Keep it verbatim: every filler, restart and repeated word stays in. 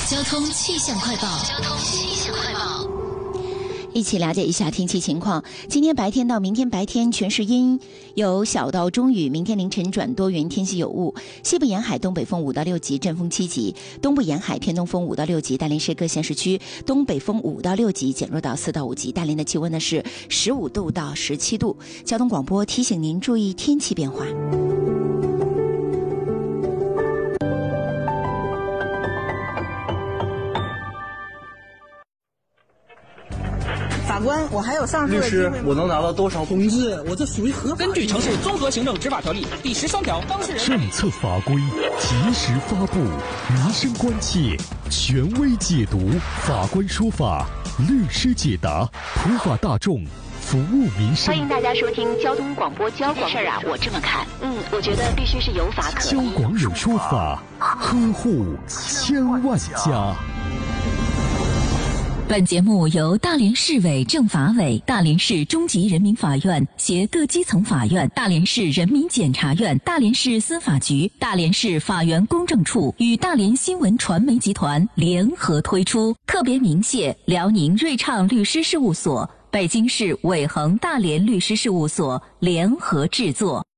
交通气象快报。交通气象快报。 一起了解一下天气情况。今天白天到明天白天全是阴，有小到中雨，明天凌晨转多云，天气有雾。西部沿海东北风五到六级，阵风七级；东部沿海偏东风五到六级。大连市各县市区东北风五到六级，减弱到四到五级。大连的气温呢是十五度到十七度。交通广播提醒您注意天气变化。 法官，我还有上诉律的机会吗？ 师，我能拿到多少？ 同志，我这属于合法。 根据《城市综合行政执法条例》第十三条，当事人政策法规及时发布，民生关切权威解读，法官说法，律师解答，普法大众，服务民生。 欢迎大家收听交通广播交广。事儿啊，我这么看，嗯，我觉得必须是有法可依。 交广有说法，呵护千万家。 本节目由大连市委政法委、大连市中级人民法院携各基层法院、大连市人民检察院、大连市司法局、大连市法源公证处与大连新闻传媒集团联合推出，特别鸣谢辽宁瑞畅律师事务所、北京市伟恒大连律师事务所联合制作。